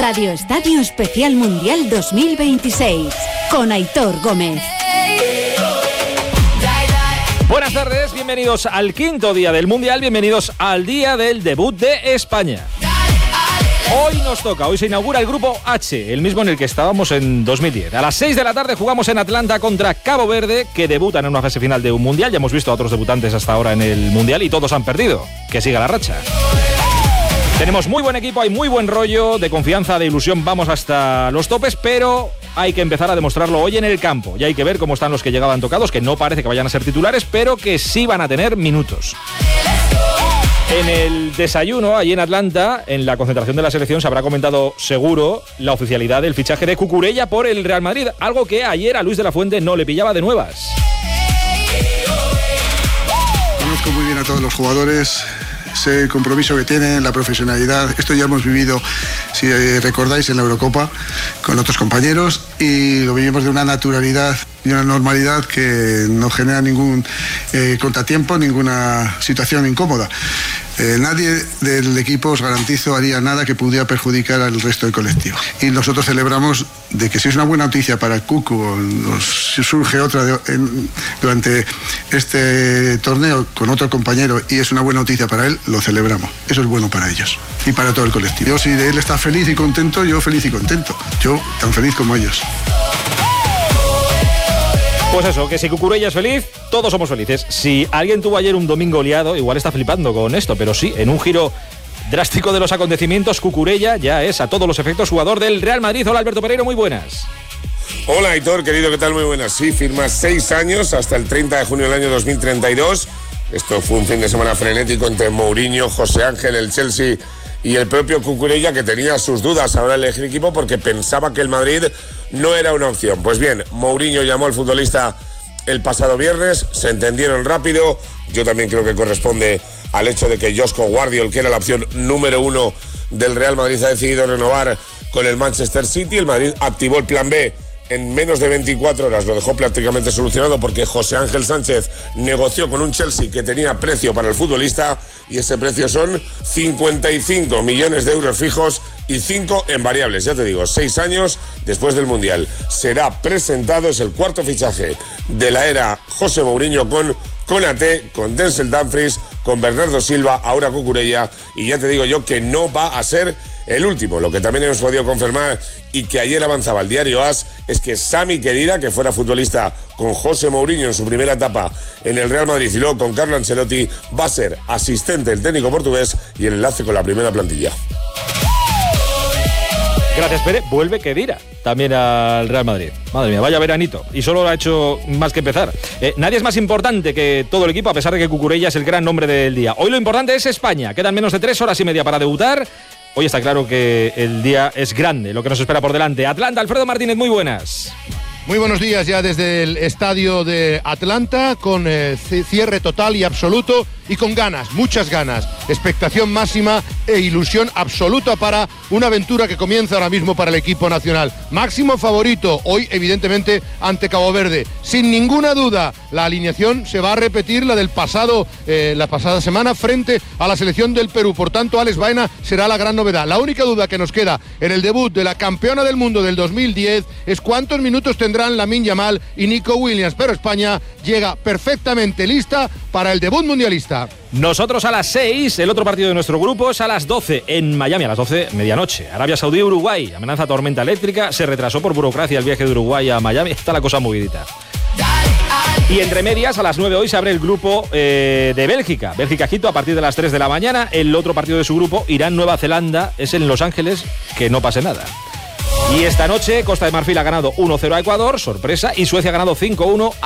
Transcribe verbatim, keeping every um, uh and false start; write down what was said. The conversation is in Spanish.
Radio Estadio Especial Mundial dos mil veintiséis con Aitor Gómez. Buenas tardes, bienvenidos al quinto día del Mundial, bienvenidos al día del debut de España. Hoy nos toca, hoy se inaugura el grupo H, el mismo en el que estábamos en dos mil diez. A las seis de la tarde jugamos en Atlanta contra Cabo Verde, que debutan en una fase final de un Mundial. Ya hemos visto a otros debutantes hasta ahora en el Mundial y todos han perdido. Que siga la racha. Tenemos muy buen equipo, hay muy buen rollo, de confianza, de ilusión, vamos hasta los topes, pero hay que empezar a demostrarlo hoy en el campo. Y hay que ver cómo están los que llegaban tocados, que no parece que vayan a ser titulares, pero que sí van a tener minutos. En el desayuno, allí en Atlanta, en la concentración de la selección, se habrá comentado seguro la oficialidad del fichaje de Cucurella por el Real Madrid, algo que ayer a Luis de la Fuente no le pillaba de nuevas. Conozco muy bien a todos los jugadores, sé el compromiso que tienen, la profesionalidad. Esto ya hemos vivido, si recordáis, en la Eurocopa con otros compañeros, y lo vivimos de una naturalidad y una normalidad que no genera ningún eh, contratiempo, ninguna situación incómoda. Eh, nadie del equipo, os garantizo, haría nada que pudiera perjudicar al resto del colectivo. Y nosotros celebramos de que si es una buena noticia para el Cucu o nos surge otra de, en, durante este torneo con otro compañero y es una buena noticia para él, lo celebramos. Eso es bueno para ellos y para todo el colectivo. Yo, si él está feliz y contento, yo feliz y contento. Yo tan feliz como ellos. Pues eso, que si Cucurella es feliz, todos somos felices. Si alguien tuvo ayer un domingo liado, igual está flipando con esto, pero sí, en un giro drástico de los acontecimientos, Cucurella ya es a todos los efectos jugador del Real Madrid. Hola, Alberto Pereiro, muy buenas. Hola, Aitor, querido, ¿qué tal? Muy buenas. Sí, firma seis años hasta el treinta de junio del año dos mil treinta y dos. Esto fue un fin de semana frenético entre Mourinho, José Ángel, el Chelsea y el propio Cucurella, que tenía sus dudas ahora de elegir equipo porque pensaba que el Madrid no era una opción. Pues bien, Mourinho llamó al futbolista el pasado viernes, se entendieron rápido. Yo también creo que corresponde al hecho de que Josko Gvardiol, que era la opción número uno del Real Madrid, ha decidido renovar con el Manchester City. El Madrid activó el plan B en menos de veinticuatro horas, lo dejó prácticamente solucionado porque José Ángel Sánchez negoció con un Chelsea que tenía precio para el futbolista, y ese precio son cincuenta y cinco millones de euros fijos y cinco en variables. Ya te digo, seis años después del Mundial. Será presentado, es el cuarto fichaje de la era José Mourinho con Konaté, con Denzel Dumfries, con Bernardo Silva, ahora Cucurella, y ya te digo yo que no va a ser el último. Lo que también hemos podido confirmar y que ayer avanzaba el diario AS es que Sami Khedira, que fuera futbolista con José Mourinho en su primera etapa en el Real Madrid y luego con Carlo Ancelotti, va a ser asistente del técnico portugués y el enlace con la primera plantilla. Gracias, Pere. Vuelve Khedira también al Real Madrid. Madre mía, vaya veranito. Y solo lo ha hecho más que empezar. Eh, nadie es más importante que todo el equipo, a pesar de que Cucurella es el gran nombre del día. Hoy lo importante es España. Quedan menos de tres horas y media para debutar. Hoy está claro que el día es grande, lo que nos espera por delante. Atlanta, Alfredo Martínez, muy buenas. Muy buenos días ya desde el estadio de Atlanta, con eh, cierre total y absoluto y con ganas, muchas ganas, expectación máxima e ilusión absoluta para una aventura que comienza ahora mismo para el equipo nacional. Máximo favorito hoy, evidentemente, ante Cabo Verde. Sin ninguna duda, la alineación se va a repetir la del pasado, eh, la pasada semana frente a la selección del Perú. Por tanto, Alex Baena será la gran novedad. La única duda que nos queda en el debut de la campeona del mundo del dos mil diez es cuántos minutos tendrán Lamine Yamal y Nico Williams, pero España llega perfectamente lista para el debut mundialista. Nosotros a las seis, el otro partido de nuestro grupo es a las doce en Miami, a las doce, medianoche. Arabia Saudí, Uruguay, amenaza tormenta eléctrica, se retrasó por burocracia el viaje de Uruguay a Miami, está la cosa movidita. Y entre medias, a las nueve hoy se abre el grupo eh, de Bélgica, Bélgica-Egipto a partir de las tres de la mañana. El otro partido de su grupo, Irán-Nueva Zelanda, es en Los Ángeles, que no pase nada. Y esta noche Costa de Marfil ha ganado uno cero a Ecuador, sorpresa, y Suecia ha ganado cinco uno a